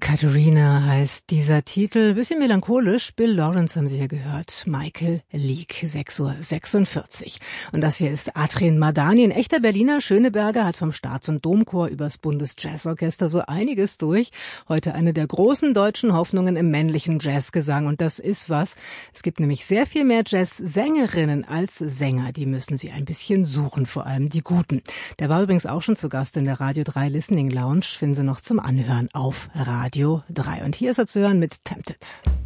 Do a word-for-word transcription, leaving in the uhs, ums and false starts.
Katharina heißt dieser Titel. Bisschen melancholisch. Bill Lawrence haben Sie hier gehört. Michael Leake, sechs Uhr sechsundvierzig. Und das hier ist Atrin Madani, ein echter Berliner. Schöneberger hat vom Staats- und Domchor übers Bundesjazzorchester so einiges durch. Heute eine der großen deutschen Hoffnungen im männlichen Jazzgesang. Und das ist was. Es gibt nämlich sehr viel mehr Jazzsängerinnen als Sänger. Die müssen Sie ein bisschen suchen, vor allem die Guten. Der war übrigens auch schon zu Gast in der Radio drei Listening Lounge. Finden Sie noch zum Anhören auf Radio drei. Und hier ist er zu hören mit Tempted.